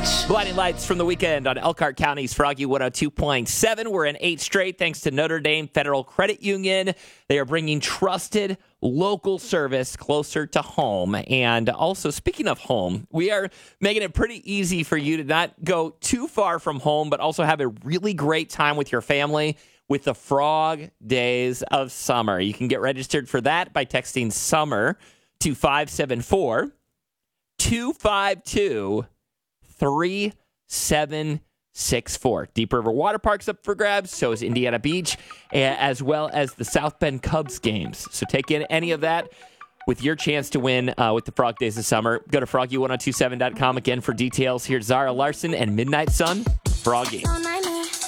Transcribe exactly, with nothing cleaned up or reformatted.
Blinding lights from the weekend on Elkhart County's Froggy one oh two point seven. We're in eight straight thanks to Notre Dame Federal Credit Union. They are bringing trusted local service closer to home. And also, speaking of home, we are making it pretty easy for you to not go too far from home, but also have a really great time with your family with the Frog Days of Summer. You can get registered for that by texting SUMMER to five seven four, two five two, three seven six four. Deep River Water Park's up for grabs, so is Indiana Beach, as well as the South Bend Cubs games. So take in any of that with your chance to win uh, with the Frog Days of Summer. Go to froggy ten twenty-seven dot com again for details. Here's Zara Larson and Midnight Sun, Froggy.